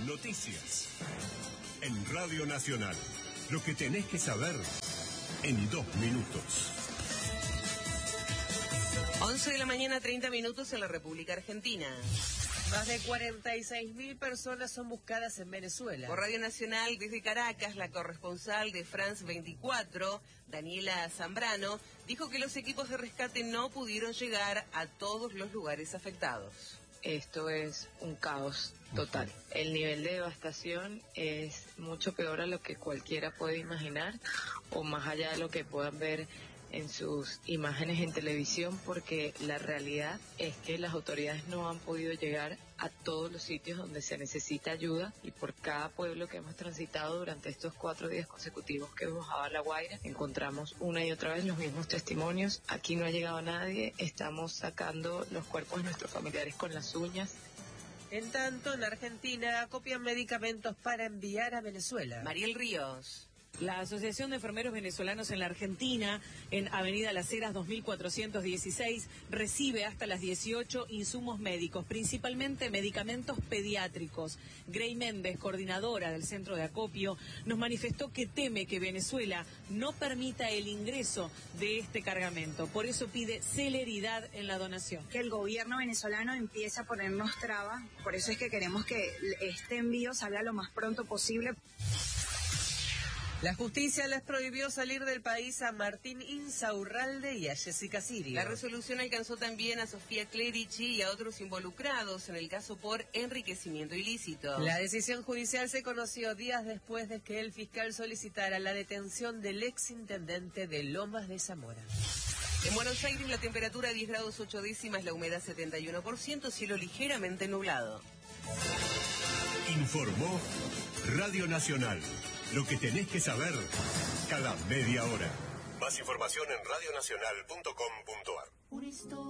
Noticias. En Radio Nacional. Lo que tenés que saber en 2 minutos. 11 de la mañana, 30 minutos en la República Argentina. Más de 46.000 personas son buscadas en Venezuela. Por Radio Nacional, desde Caracas, la corresponsal de France 24, Daniela Zambrano, dijo que los equipos de rescate no pudieron llegar a todos los lugares afectados. Esto es un caos total. El nivel de devastación es mucho peor a lo que cualquiera puede imaginar o más allá de lo que puedan ver en sus imágenes en televisión, porque la realidad es que las autoridades no han podido llegar a todos los sitios donde se necesita ayuda, y por cada pueblo que hemos transitado durante estos 4 días consecutivos que hemos bajado a La Guaira, encontramos una y otra vez los mismos testimonios. Aquí no ha llegado nadie, estamos sacando los cuerpos de nuestros familiares con las uñas. En tanto, en Argentina acopian medicamentos para enviar a Venezuela. Mariel Ríos. La Asociación de Enfermeros Venezolanos en la Argentina, en Avenida Las Heras 2416, recibe hasta las 18 insumos médicos, principalmente medicamentos pediátricos. Grey Méndez, coordinadora del centro de acopio, nos manifestó que teme que Venezuela no permita el ingreso de este cargamento. Por eso pide celeridad en la donación. Que el gobierno venezolano empiece a ponernos trabas, por eso es que queremos que este envío salga lo más pronto posible. La justicia les prohibió salir del país a Martín Insaurralde y a Jessica Sirio. La resolución alcanzó también a Sofía Clerici y a otros involucrados en el caso por enriquecimiento ilícito. La decisión judicial se conoció días después de que el fiscal solicitara la detención del exintendente de Lomas de Zamora. En Buenos Aires la temperatura 10 grados 8 décimas, la humedad 71%, cielo ligeramente nublado. Informó Radio Nacional. Lo que tenés que saber cada media hora. Más información en radionacional.com.ar.